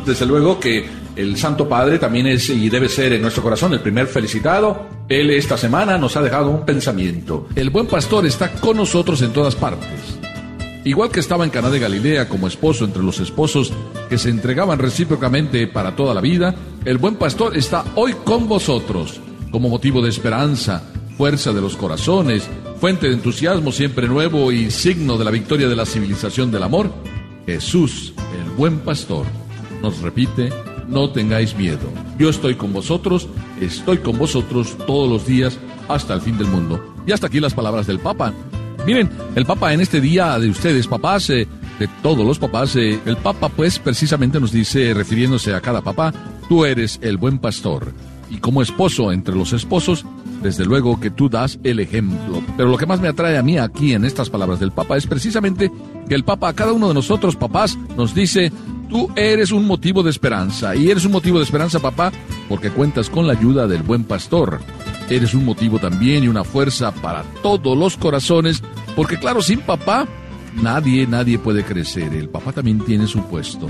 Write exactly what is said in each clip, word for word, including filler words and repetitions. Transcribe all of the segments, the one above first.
desde luego que el Santo Padre también es y debe ser en nuestro corazón el primer felicitado. Él esta semana nos ha dejado un pensamiento. El buen pastor está con nosotros en todas partes. Igual que estaba en Caná de Galilea como esposo entre los esposos que se entregaban recíprocamente para toda la vida, el buen pastor está hoy con vosotros como motivo de esperanza, fuerza de los corazones, fuente de entusiasmo siempre nuevo y signo de la victoria de la civilización del amor. Jesús, el buen pastor, nos repite: no tengáis miedo, yo estoy con vosotros, estoy con vosotros todos los días hasta el fin del mundo. Y hasta aquí las palabras del Papa. Miren, el Papa en este día de ustedes, papás, eh, de todos los papás, eh, el Papa pues precisamente nos dice, refiriéndose a cada papá: tú eres el buen pastor. Y como esposo entre los esposos, desde luego que tú das el ejemplo. Pero lo que más me atrae a mí aquí en estas palabras del Papa es precisamente que el Papa a cada uno de nosotros, papás, nos dice: tú eres un motivo de esperanza. Y eres un motivo de esperanza, papá, porque cuentas con la ayuda del buen pastor. Eres un motivo también y una fuerza para todos los corazones, porque claro, sin papá, nadie, nadie puede crecer. El papá también tiene su puesto.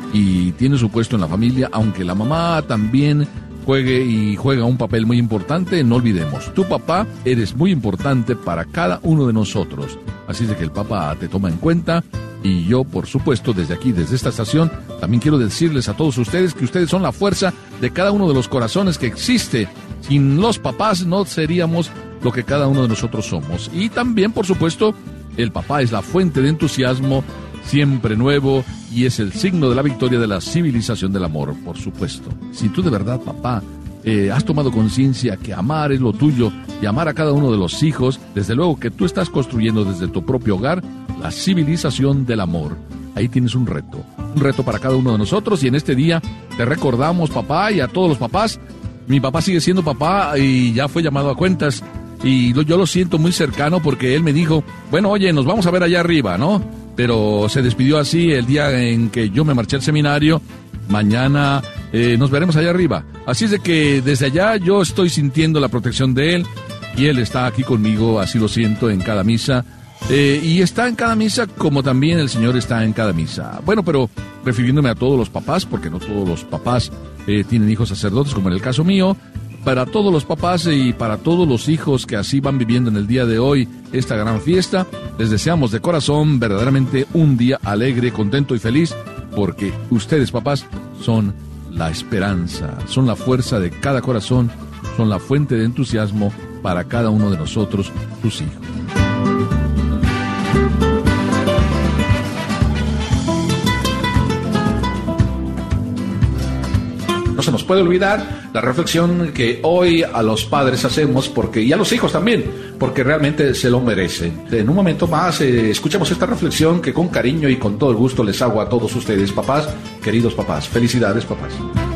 Y tiene su puesto en la familia, aunque la mamá también juegue y juega un papel muy importante, no olvidemos, tu papá eres muy importante para cada uno de nosotros. Así de que el Papa te toma en cuenta. Y yo, por supuesto, desde aquí, desde esta estación, también quiero decirles a todos ustedes que ustedes son la fuerza de cada uno de los corazones que existe. Sin los papás no seríamos lo que cada uno de nosotros somos. Y también, por supuesto, el papá es la fuente de entusiasmo siempre nuevo y es el signo de la victoria de la civilización del amor, por supuesto. Si tú de verdad, papá, eh, has tomado conciencia que amar es lo tuyo y amar a cada uno de los hijos, desde luego que tú estás construyendo desde tu propio hogar la civilización del amor. Ahí tienes un reto, un reto para cada uno de nosotros, y en este día te recordamos, papá, y a todos los papás. Mi papá sigue siendo papá y ya fue llamado a cuentas, y lo, yo lo siento muy cercano porque él me dijo: bueno, oye, nos vamos a ver allá arriba, ¿no? Pero se despidió así el día en que yo me marché al seminario. Mañana eh, nos veremos allá arriba. Así es de que desde allá yo estoy sintiendo la protección de él, y él está aquí conmigo, así lo siento, en cada misa. Eh, y está en cada misa como también el Señor está en cada misa. Bueno, pero refiriéndome a todos los papás, porque no todos los papás eh, tienen hijos sacerdotes, como en el caso mío. Para todos los papás y para todos los hijos que así van viviendo en el día de hoy esta gran fiesta, les deseamos de corazón verdaderamente un día alegre, contento y feliz, porque ustedes, papás, son la esperanza, son la fuerza de cada corazón, son la fuente de entusiasmo para cada uno de nosotros, sus hijos. No se nos puede olvidar la reflexión que hoy a los padres hacemos, porque y a los hijos también, porque realmente se lo merecen. En un momento más eh, escuchemos esta reflexión que con cariño y con todo el gusto les hago a todos ustedes, papás, queridos papás. Felicidades, papás.